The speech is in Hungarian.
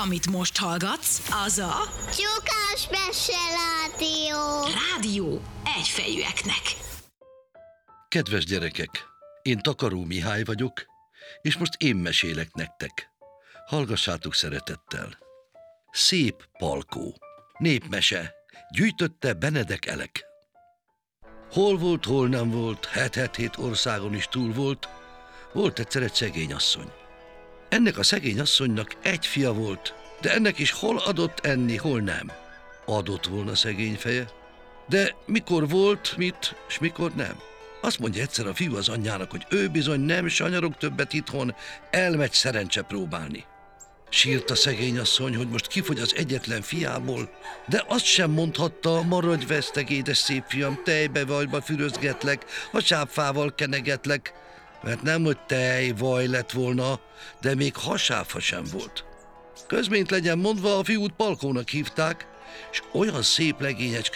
Amit most hallgatsz, az a Csukás Mese Rádió. Rádió egyfejűeknek. Kedves gyerekek, én Takaró Mihály vagyok, és most én mesélek nektek. Hallgassátok szeretettel. Szép Palkó. Népmese. Gyűjtötte Benedek Elek. Hol volt, hol nem volt, 7 országon is túl volt, volt egyszer egy szegény asszony. Ennek a szegény asszonynak egy fia volt, de ennek is hol adott enni, hol nem. Adott volna szegény feje, de mikor volt mit, s mikor nem. Azt mondja egyszer a fiú az anyjának, hogy ő bizony nem sanyarog többet itthon, elmegy szerencse próbálni. Sírt a szegény asszony, hogy most kifogy az egyetlen fiából, de azt sem mondhatta, maradj veszteg, édes szép fiam, tejbe vajba fürözgetlek, a sápfával kenegetlek, mert nem, hogy tej, vaj lett volna, de még hasáfa sem volt. Közményt legyen mondva, a fiút Palkónak hívták, és olyan szép legényecske